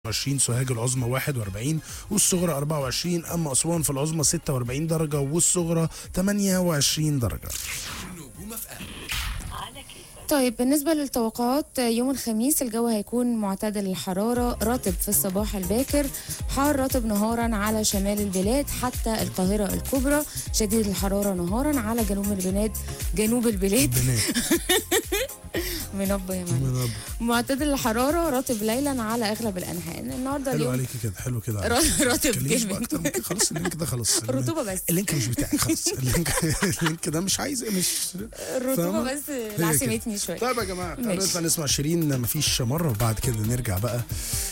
20 سوهاج العظمى 41 والصغرى 24. أما أسوان في العظمى 46 درجة والصغرى 28 درجة. طيب بالنسبة للتوقعات يوم الخميس الجو هيكون معتدل الحرارة، رطب في الصباح الباكر، حار رطب نهارا على شمال البلاد حتى القاهرة الكبرى، شديد الحرارة نهارا على جنوب البلاد منبه يا معلم. معتدل الحرارة، رطب ليلا على أغلب الأنحاء. النهارده حلو عليكي كده، حلو كده. رطب جامد. خلاص اللينك ده خلاص. الرطوبة بس. اللينك مش بتاعي خلاص. اللينك ده مش عايز الرطوبة بس لعسمتني شوية. طيب يا جماعة نطلع نسمع شيرين مفيش مرة، وبعد كده نرجع بقى